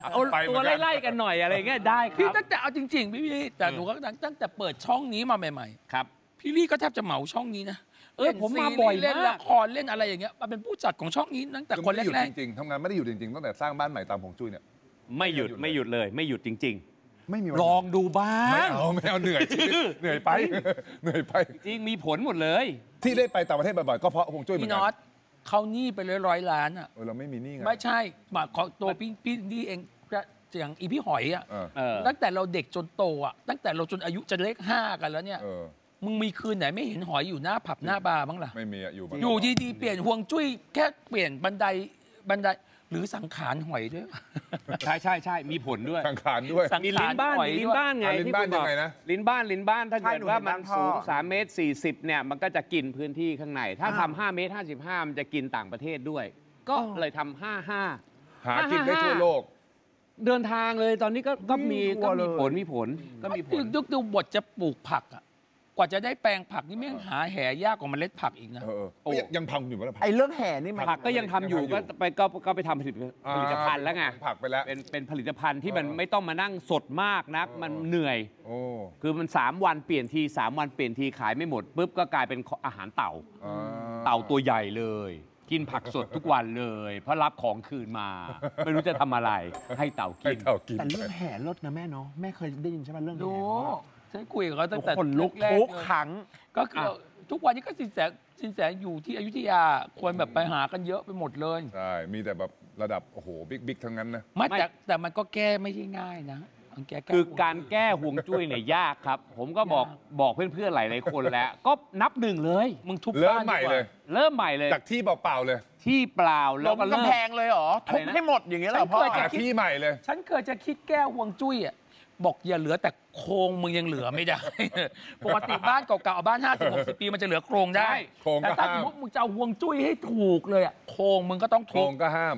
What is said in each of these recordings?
เอาตัวไล่ๆกันหน่อยอะไรเงี้ยได้คพี่รับตั้งแต่เอาจริงๆพี่แต่หนูก็ตั้งแต่เปิดช่องนี้มาใหม่ๆครับพี่ลี่ก็แทบจะเหมาช่องนี้นะผมมาบ่อยมากเล่นละครเล่นอะไรอย่างเงี้ยมาเป็นผู้จัดของช่องนี้ตั้งแต่คนแรกๆจริงๆทำงานไม่ได้หยุดจริงๆตั้งแต่สร้างบ้านใหม่ตามฮวงจุ้ยเนี่ยไม่หยุดเลยไม่หยุดจริงๆไม่มีลองดูบ้างไม่เอาเหนื่อยเหนื่อยไปจริงมีผลหมดเลยที่ได้ไปต่างประเทศบ่อยๆก็เพราะฮวงจุ้ยเหมือนพี่น็กัอตเขานี่ไปเลย100 ล้านอ่ะเราไม่มีนี่ไงไม่ใช่มาของตัวพี่นี่เองอย่างอีพี่หอยอ่ะ ตั้งแต่เราเด็กจนโตอ่ะตั้งแต่เราจนอายุจะเลข5กันแล้วเนี่ยมึงมีคืนไหนไม่เห็นหอยอยู่หน้าผับหน้าบาร์บ้างล่ะไม่มีอยู่ดีๆเปลี่ยนห่วงจุ้ยแค่เปลี่ยนบันไดหรือสังขารหอยด้วยใช่มีผลด้วยสังขารด้วยมีลิ้นบ้านไงลิ้นบ้านยังไงนะลิ้นบ้านถ้าเกิดว่ามันสูง3.40 เมตรเนี่ยมันก็จะกินพื้นที่ข้างในถ้าทำ5.55 เมตรมันจะกินต่างประเทศด้วยก็เลยทำ55 หากินได้ทั่วโลกเดินทางเลยตอนนี้ก็มีผลดูบทจะปลูกผักอ่ะกว่าจะได้แปลงผักนี่แม่งหาแห่ยากกว่าเมล็ดผักอีกนะยังทำอยู่ไหมไอ้เรื่องแห่นี่ผักก็ยังทำอยู่ก็ไปทำผลิตภัณฑ์แล้วไงผักไปแล้วเป็นผลิตภัณฑ์ที่มันไม่ต้องมานั่งสดมากนักมันเหนื่อยคือมัน3 วันเปลี่ยนที3 วันเปลี่ยนทีขายไม่หมดปุ๊บก็กลายเป็นอาหารเต่าตัวใหญ่เลยกินผักสดทุกวันเลยเพราะรับของคืนมาไม่รู้จะทำอะไรให้เต่ากินแต่เรื่องแห่ลดนะแม่เนาะแม่เคยได้ยินใช่ไหมเรื่องแห่ฉันคุยกับเขาตั้งแต่คนลุกทุกครั้งก็คือทุกวันนี้ก็สินแสอยู่ที่อยุธยาคนแบบไปหากันเยอะไปหมดเลยใช่มีแต่แบบระดับโอ้โหบิ๊กทั้งนั้นนะไม่แต่มันก็แก้ไม่ใช่ง่ายนะคือการแก้ห่วงจุ้ยเนี่ยยากครับผมก็บอกเพื่อนๆหลายๆคนแล้วก็นับ1เลยมึงทุบเริ่มใหม่เลยจากที่เปล่าๆเลยที่เปล่าแล้วก็กำแพงเลยเหรอทุบให้หมดอย่างเงี้ยเหรอพ่อจากที่ใหม่เลยฉันเคยจะคิดแก้ห่วงจุ้ยอ่ะบอกอย่าเหลือแต่โครงมึงยังเหลือไม่ได้ปกติบ้านเก่าๆบ้าน50-60 ปีมันจะเหลือโครงได้แต่ถ้าสมมติมึงจะเอาห่วงจุ้ยให้ถูกเลยอ่ะโครงมึงก็ต้องโครงก็ห้าม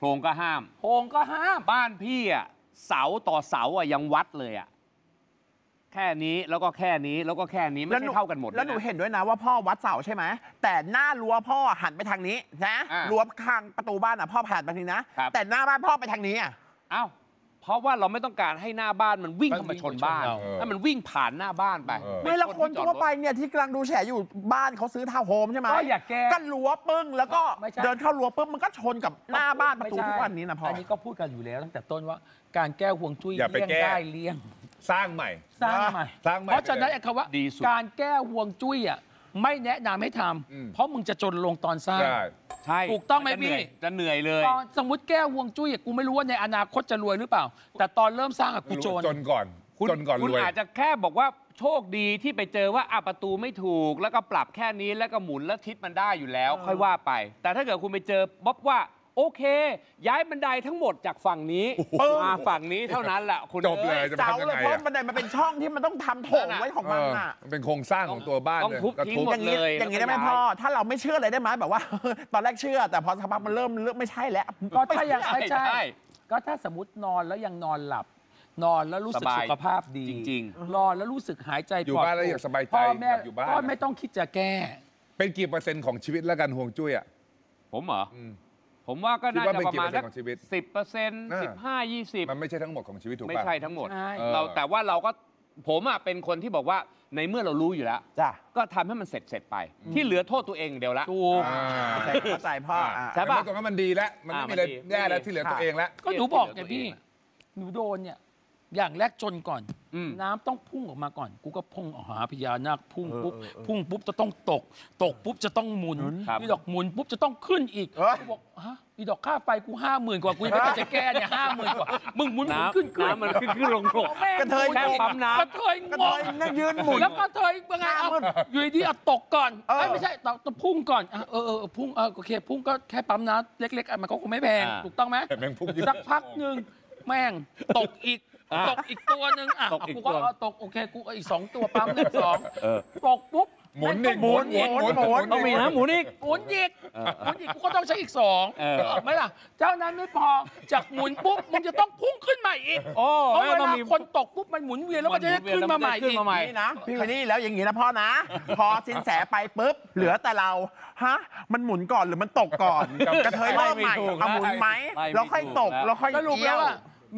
บ้านพี่อ่ะเสาต่อเสาอ่ะยังวัดเลยอ่ะแค่นี้แล้วก็แค่นี้แล้วก็แค่นี้ไม่ใช่เท่ากันหมดแล้วหนูเห็นด้วยนะว่าพ่อวัดเสาใช่ไหมแต่หน้ารั้วพ่อหันไปทางนี้นะรั้วข้างประตูบ้านอ่ะพ่อผ่านไปทางนี้นะแต่หน้าบ้านพ่อไปทางนี้อ่ะอ้าวเพราะว่าเราไม่ต้องการให้หน้าบ้านมันวิ่งเข้ามาชนบ้านให้มันวิ่งผ่านหน้าบ้านไปไม่ละคนทั่วไปเนี่ยที่กำลังดูแฉอยู่บ้านเขาซื้อทาวน์โฮมใช่ไหมก็อยากแก้กันรั้วปึ้งแล้วก็เดินเข้ารั้วปึ้งมันก็ชนกับหน้าบ้านประตูทุกวันนี้นะพ่ออันนี้ก็พูดกันอยู่แล้วตั้งแต่ต้นว่าการแก้ห่วงจุ้ยเลี่ยงได้เลี่ยงสร้างใหม่เพราะฉะนั้นคำว่าการแก้ห่วงจุ้ยอ่ะไม่แนะนำให้ทำเพราะมึงจะจนลงตอนสร้างใช่ถูกต้องไหมพี่จะเหนื่อยเลยสมมติแก้ห่วงจุ้ยกูไม่รู้ว่าในอนาคตจะรวยหรือเปล่าแต่ตอนเริ่มสร้างกูจนก่อนคุณอาจจะแค่บอกว่าโชคดีที่ไปเจอว่าประตูไม่ถูกแล้วก็ปรับแค่นี้แล้วก็หมุนแล้วทิศมันได้อยู่แล้วค่อยว่าไปแต่ถ้าเกิดคุณไปเจอบ๊อบว่าโอเคย้ายบันไดทั้งหมดจากฝั่งนี้มาฝั่งนี้เท่านั้นแหละคุณจบเลยจะเจ้าเลยเพราะบันไดมันเป็นช่องที่มันต้องทำโถงไว้ของมันอ่ะมันเป็นโครงสร้างของตัวบ้านต้องทุบทิ้งหมดเลยอย่างนี้ได้ไหมพ่อถ้าเราไม่เชื่อเลยได้ไหมแบบว่าตอนแรกเชื่อแต่พอสักพักมันเริ่มไม่ใช่แล้วก็ถ้ายังไม่ใช่ก็ถ้าสมมตินอนแล้วยังนอนหลับนอนแล้วรู้สึกสุขภาพดีจริงนอนแล้วรู้สึกหายใจอยู่บ้านแล้วอยากสบายใจอยู่บ้านก็ไม่ต้องคิดจะแก้เป็นกี่เปอร์เซ็นต์ของชีวิตแล้วกันห่วงจุ้ยอ่ะผมเหรอผมว่าก็น่าจะประมาณสัก10% 15-20 มันไม่ใช่ทั้งหมดของชีวิตถูกป่ะไม่ใช่ทั้งหมดเราแต่ว่าเราก็ผมเป็นคนที่บอกว่าในเมื่อเรารู้อยู่แล้วก็ทำให้มันเสร็จไปที่เหลือโทษตัวเองเดียวละถูกเข้าใจพ่อใช่ป่ะตรงนั้นมันดีแล้วมันไม่มีอะไรแย่แล้วที่เหลือตัวเองแล้วก็หนูบอกไงพี่หนูโดนเนี่ยอย่างแรกจนก่อนน้ำต้องพุ่งออกมาก่อนกูก็พุ่งหาพญานาคพุ่งปุ๊บจะต้องตกปุ๊บจะต้องหมุนนี่ดอกหมุนปุ๊บจะต้องขึ้นอีกกูบอกฮะนี่ดอกค่าไฟกู50,000 กว่ากูไม่ได้จะแก้เนี่ย50,000 กว่ามึงหมุนขึ้นน้ำมันขึ้นลงกระเทยแค่ปั๊มน้ำกระเทยงงยืนหมุนแล้วกระเทยเป็นไงอยู่ดีตกก่อนไม่ใช่ต้องพุ่งก่อนพุ่งโอเคพุ่งก็แค่ปั๊มน้ำเล็กๆมันก็คงไม่แพงถูกต้องไหมสักพักนึงแม่งตกอีกตัวหนึ่งกูก็ตกโอเคกูอีก2 ตัวปั๊ม1 2ตกปุ๊บหมุนต้องมีนะหมุนอีกกูก็ต้องใช้อีก2ไม่ล่ะเจ้านั้นไม่พอจากหมุนปุ๊บมึงจะต้องพุ่งขึ้นใหม่อีกเพราะเวลาคนตกปุ๊บมันหมุนเวียนแล้วมันจะขึ้นมาใหม่อีกนี่นะพี่วินนี่แล้วอย่างนี้นะพ่อนะพอสินแสไปปุ๊บเหลือแต่เราฮะมันหมุนก่อนหรือมันตกก่อนกระเทยเริ่มใหม่เอาหมุนไหมแล้วค่อยตกแล้วค่อยสรุปแล้ว